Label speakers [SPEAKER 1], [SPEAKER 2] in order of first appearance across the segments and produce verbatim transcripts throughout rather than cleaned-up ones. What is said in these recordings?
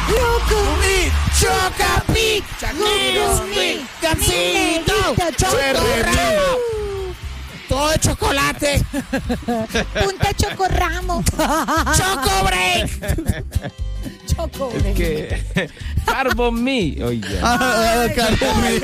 [SPEAKER 1] Lucumí, Chocapic, Lucumí, Gansito, Chocorramo, todo de chocolate, Punta Chocorramo, Choco Break.
[SPEAKER 2] Choco Break. Es que Carbon Me, oye.
[SPEAKER 1] Ah, Carbon Me.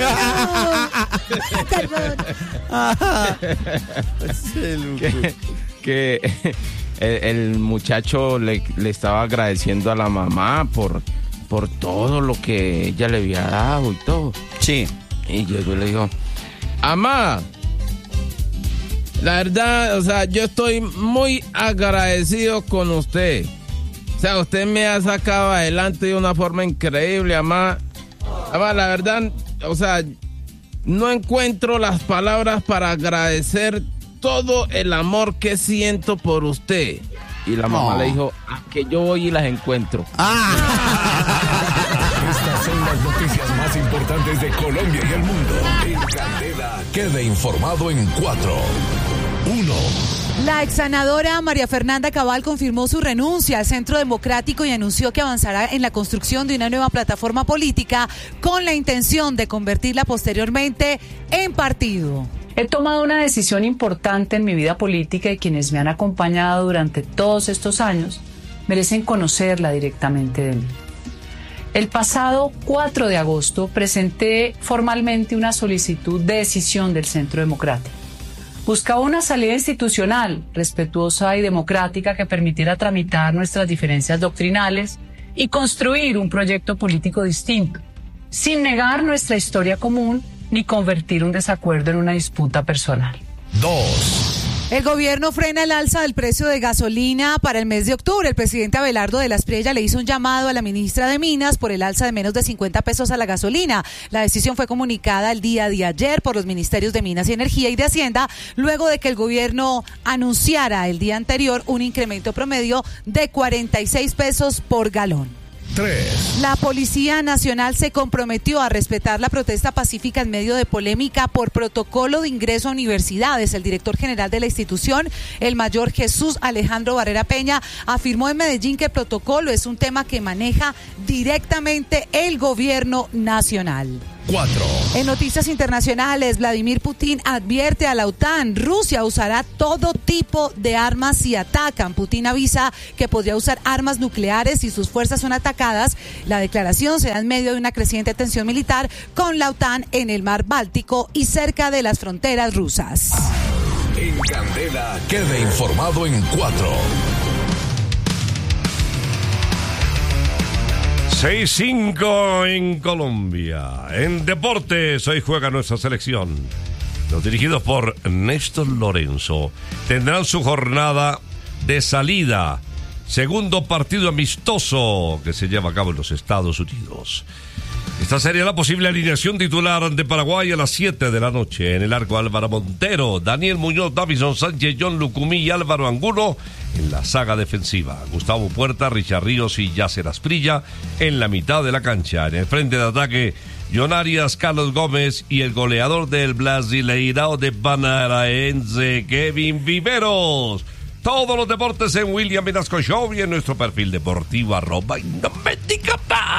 [SPEAKER 2] que, que el, el muchacho le, le estaba agradeciendo a la mamá por, por todo lo que ella le había dado y todo.
[SPEAKER 1] Sí.
[SPEAKER 2] Y llegó y le dijo, mamá, la verdad, o sea, yo estoy muy agradecido con usted. O sea, usted me ha sacado adelante de una forma increíble, mamá. Mamá, la verdad, o sea, no encuentro las palabras para agradecer todo el amor que siento por usted. Y la mamá
[SPEAKER 1] no.
[SPEAKER 2] le dijo, a que yo voy y las encuentro.
[SPEAKER 3] Ah. Estas son las noticias más importantes de Colombia y el mundo. En Candela, quede informado en cuatro, uno.
[SPEAKER 4] La exsenadora María Fernanda Cabal confirmó su renuncia al Centro Democrático y anunció que avanzará en la construcción de una nueva plataforma política con la intención de convertirla posteriormente en partido.
[SPEAKER 5] He tomado una decisión importante en mi vida política y quienes me han acompañado durante todos estos años merecen conocerla directamente de mí. El pasado cuatro de agosto presenté formalmente una solicitud de decisión del Centro Democrático. Buscaba una salida institucional, respetuosa y democrática que permitiera tramitar nuestras diferencias doctrinales y construir un proyecto político distinto, sin negar nuestra historia común ni convertir un desacuerdo en una disputa personal.
[SPEAKER 3] Dos.
[SPEAKER 4] El gobierno frena el alza del precio de gasolina para el mes de octubre. El presidente Abelardo de la Espriella le hizo un llamado a la ministra de Minas por el alza de menos de cincuenta pesos a la gasolina. La decisión fue comunicada el día de ayer por los ministerios de Minas y Energía y de Hacienda, luego de que el gobierno anunciara el día anterior un incremento promedio de cuarenta y seis pesos por galón.
[SPEAKER 3] tres.
[SPEAKER 4] La Policía Nacional se comprometió a respetar la protesta pacífica en medio de polémica por protocolo de ingreso a universidades. El director general de la institución, el mayor Jesús Alejandro Barrera Peña, afirmó en Medellín que el protocolo es un tema que maneja directamente el gobierno nacional.
[SPEAKER 3] cuatro.
[SPEAKER 4] En noticias internacionales, Vladimir Putin advierte a la OTAN, Rusia usará todo tipo de armas si atacan. Putin avisa que podría usar armas nucleares si sus fuerzas son atacadas. La declaración se da en medio de una creciente tensión militar con la OTAN en el mar Báltico y cerca de las fronteras rusas.
[SPEAKER 3] En Candela, quede informado en cuatro.
[SPEAKER 6] seis cinco en Colombia. En deportes, hoy juega nuestra selección. Los dirigidos por Néstor Lorenzo tendrán su jornada de salida. Segundo partido amistoso que se lleva a cabo en los Estados Unidos. Esta sería la posible alineación titular de Paraguay a las siete de la noche. En el arco, Álvaro Montero, Daniel Muñoz, Davison Sánchez, John Lucumí y Álvaro Angulo. En la saga defensiva, Gustavo Puerta, Richard Ríos y Yasser Asprilla en la mitad de la cancha. En el frente de ataque, John Arias, Carlos Gómez y el goleador del Brasileirao de Paranaense, Kevin Viveros. Todos los deportes en William Vinasco Show y en nuestro perfil deportivo arroba Indomética.